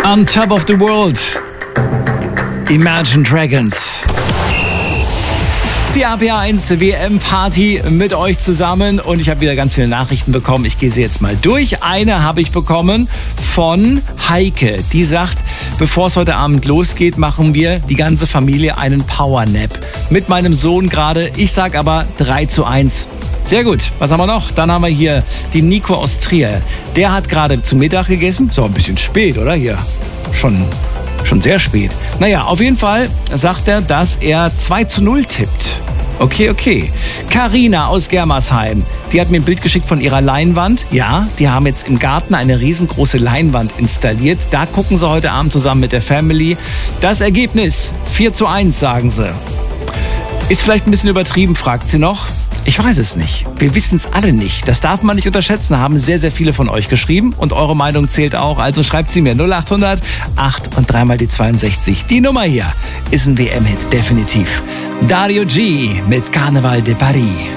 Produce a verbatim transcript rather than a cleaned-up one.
On Top of the World. Imagine Dragons. Die A P A eins W M-Party mit euch zusammen und ich habe wieder ganz viele Nachrichten bekommen. Ich gehe sie jetzt mal durch. Eine habe ich bekommen von Heike. Die sagt, bevor es heute Abend losgeht, machen wir die ganze Familie einen Powernap. Mit meinem Sohn gerade. Ich sag aber drei zu eins. Sehr gut. Was haben wir noch? Dann haben wir hier die Nico aus Trier. Der hat gerade zu Mittag gegessen. So ein bisschen spät, oder? Hier schon, schon sehr spät. Naja, auf jeden Fall sagt er, dass er zwei zu null tippt. Okay, okay. Carina aus Germersheim, die hat mir ein Bild geschickt von ihrer Leinwand. Ja, die haben jetzt im Garten eine riesengroße Leinwand installiert. Da gucken sie heute Abend zusammen mit der Family. Das Ergebnis, vier zu eins, sagen sie. Ist vielleicht ein bisschen übertrieben, fragt sie noch. Ich weiß es nicht. Wir wissen es alle nicht. Das darf man nicht unterschätzen, haben sehr, sehr viele von euch geschrieben. Und eure Meinung zählt auch. Also schreibt sie mir null acht hundert acht und dreimal die zweiundsechzig. Die Nummer hier ist ein W M-Hit, definitiv. Dario G mit Carnaval de Paris.